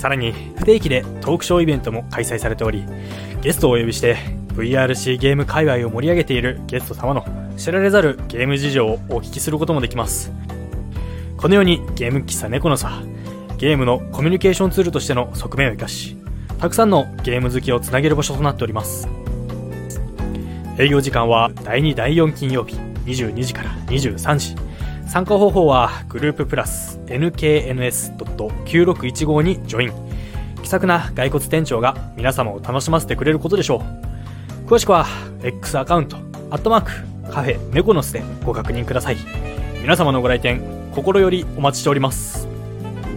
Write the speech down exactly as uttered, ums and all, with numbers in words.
さらに不定期でトークショーイベントも開催されており、ゲストをお呼びして ブイアールシー ゲーム界隈を盛り上げているゲスト様の知られざるゲーム事情をお聞きすることもできます。このようにゲーム喫茶猫のさ、ゲームのコミュニケーションツールとしての側面を生かし、たくさんのゲーム好きをつなげる場所となっております。営業時間はだいにだいよん金曜日にじゅうにじからにじゅうさんじ。参加方法はグループプラス エヌケーエヌエスドットきゅうろくいちご にジョイン。気さくな骸骨店長が皆様を楽しませてくれることでしょう。詳しくは X アカウントアットマークカフェ猫の巣でご確認ください。皆様のご来店心よりお待ちしております。